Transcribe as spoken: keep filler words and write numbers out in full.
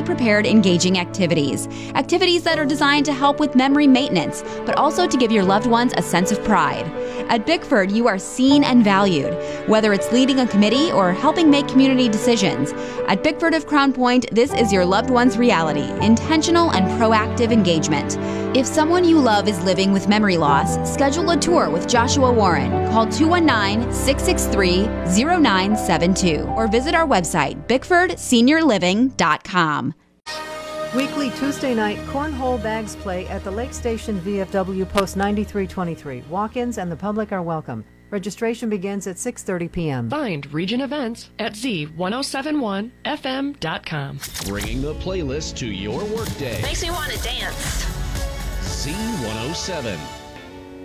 prepared, engaging activities. Activities that are designed to help with memory maintenance, but also to give your loved ones a sense of pride. At Bickford, you are seen and valued, whether it's leading a committee or helping make community decisions. At Bickford of Crown Point, this is your loved one's reality, intentional and proactive engagement. If someone you love is living with memory loss, schedule a tour with Joshua Warren. Call two one nine, six six three, zero nine seven two or visit our website, bickford senior living dot com. Weekly Tuesday night cornhole bags play at the Lake Station V F W Post ninety-three twenty-three. Walk-ins and the public are welcome. Registration begins at six thirty p.m. Find Region Events at z ten seventy-one f m dot com. Bringing the playlist to your workday. Makes me want to dance. Z one oh seven.